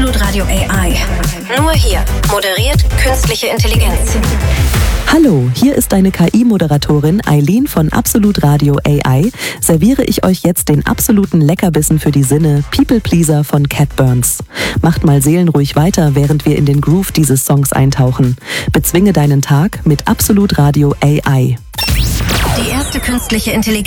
Absolut Radio AI. Nur hier moderiert künstliche Intelligenz. Hallo, hier ist deine KI-Moderatorin Eileen von Absolut Radio AI. Serviere ich euch jetzt den absoluten Leckerbissen für die Sinne, People Pleaser von Cat Burns. Macht mal seelenruhig weiter, während wir in den Groove dieses Songs eintauchen. Bezwinge deinen Tag mit Absolut Radio AI. Die erste künstliche Intelligenz